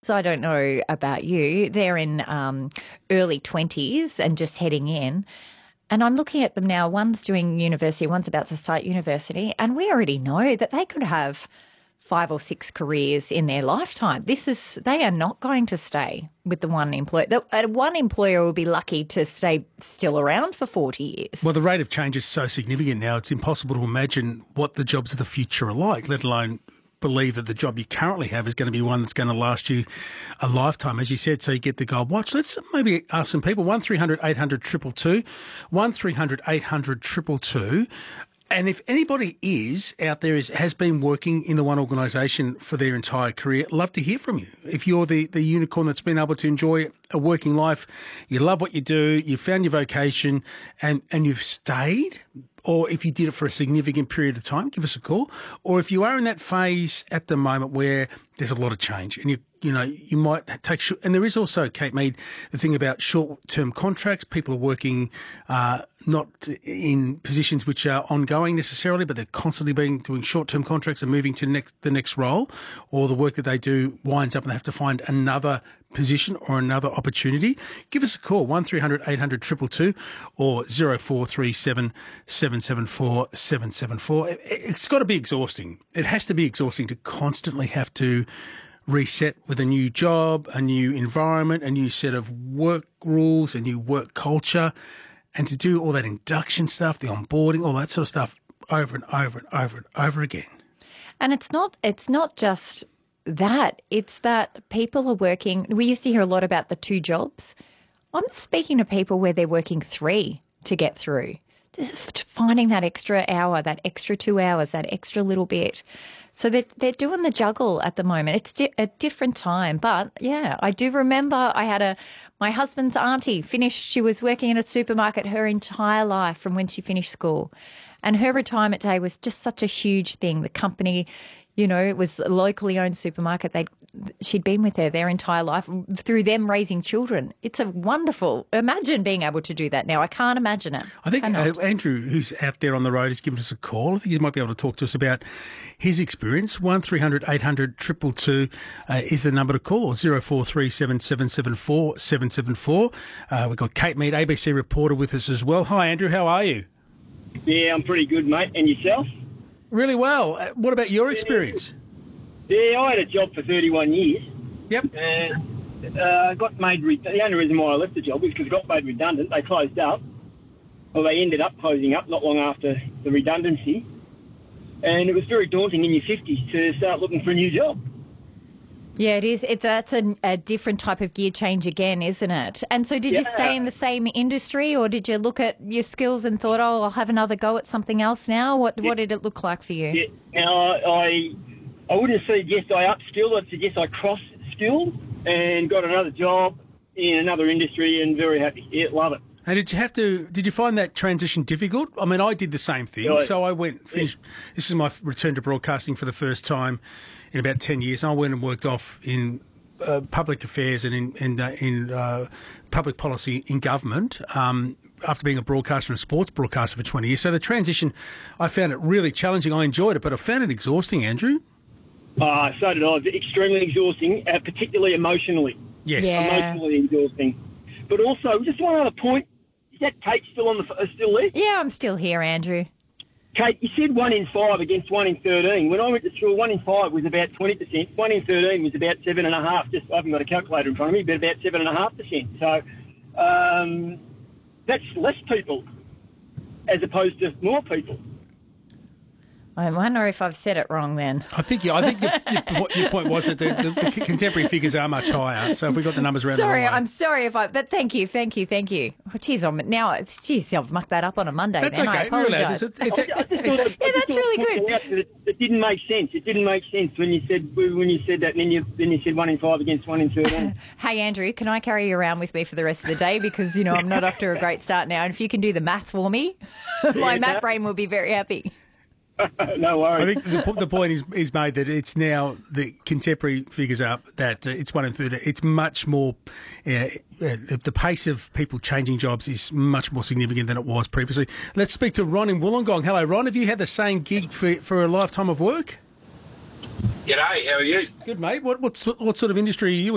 So I don't know about you. They're in early 20s and just heading in. And I'm looking at them now. One's doing university, one's about to start university. And we already know that they could have 5 or 6 careers in their lifetime. They are not going to stay with the one employer. One employer will be lucky to stay still around for 40 years. Well, the rate of change is so significant now, it's impossible to imagine what the jobs of the future are like, let alone believe that the job you currently have is going to be one that's going to last you a lifetime, as you said, so you get the gold watch. Let's maybe ask some people, 1300 800 222, 1300 800 222. And if anybody has been working in the one organisation for their entire career, I'd love to hear from you. If you're the unicorn that's been able to enjoy a working life, you love what you do, you found your vocation and you've stayed, or if you did it for a significant period of time, give us a call. Or if you are in that phase at the moment where there's a lot of change and you might take, and there is also, Kate Mead, the thing about short-term contracts. People are working not in positions which are ongoing necessarily, but they're constantly doing short-term contracts and moving to the next role, or the work that they do winds up and they have to find another position or another opportunity. Give us a call, 1300 800 222 or 0437 774 774. It's got to be exhausting. It has to be exhausting to constantly have to reset with a new job, a new environment, a new set of work rules, a new work culture, and to do all that induction stuff, the onboarding, all that sort of stuff over and over and over and over again. And it's not just that. It's that people are working. We used to hear a lot about the 2 jobs. I'm speaking to people where they're working 3 to get through. Just finding that extra hour, that extra 2 hours, that extra little bit. So they're doing the juggle at the moment. It's a different time. But, yeah, I do remember my husband's auntie she was working in a supermarket her entire life from when she finished school. And her retirement day was just such a huge thing. The company, it was a locally owned supermarket. She'd been with her their entire life through them raising children. It's a wonderful. Imagine being able to do that now. I can't imagine it. I think Andrew, who's out there on the road, has given us a call. I think he might be able to talk to us about his experience. 1300 800 222 is the number to call, or 0437 774 774. We've got Kate Mead, ABC reporter, with us as well. Hi, Andrew. How are you? Yeah, I'm pretty good, mate. And yourself? Really well. What about your experience? Yeah, I had a job for 31 years. Yep. And got made. The only reason why I left the job was because it got made redundant. They closed up. Well, they ended up closing up not long after the redundancy. And it was very daunting in your 50s to start looking for a new job. Yeah, it is. That's a different type of gear change again, isn't it? And so did you stay in the same industry, or did you look at your skills and thought, I'll have another go at something else now? What did it look like for you? Yeah. Now, I wouldn't have said yes, I upskilled. I'd said yes, I cross-skilled and got another job in another industry and very happy. Yeah, love it. And did you find that transition difficult? I mean, I did the same thing. Right. So I finished, this is my return to broadcasting for the first time in about 10 years. And I went and worked off in public affairs and in public policy in government after being a broadcaster and a sports broadcaster for 20 years. So the transition, I found it really challenging. I enjoyed it, but I found it exhausting, Andrew. So did I. Extremely exhausting, particularly emotionally. Yes. Yeah. Emotionally exhausting. But also, just one other point. Is that Kate still still there? Yeah, I'm still here, Andrew. Kate, you said 1 in 5 against 1 in 13. When I went to school, 1 in 5 was about 20%. 1 in 13 was about 7.5%. I haven't got a calculator in front of me, but about 7.5%. So that's less people as opposed to more people. I wonder if I've said it wrong then. I think your point was that the contemporary figures are much higher. So if we got the numbers around the wrong way. I'm sorry but thank you. Oh, geez, I've mucked that up on a Monday. That's then. okay. I apologise. That's really good. It didn't make sense. It didn't make sense when you said that, and then you said 1 in 5 against 1 in 13. Hey, Andrew, can I carry you around with me for the rest of the day? Because, I'm not off to a great start now. And if you can do the math for me, my math brain will be very happy. No worries. I think the point is made that it's now the contemporary figures up that it's 1 in 30. It's much more. The pace of people changing jobs is much more significant than it was previously. Let's speak to Ron in Wollongong. Hello, Ron. Have you had the same gig for a lifetime of work? G'day. How are you? Good, mate. What sort of industry are you in?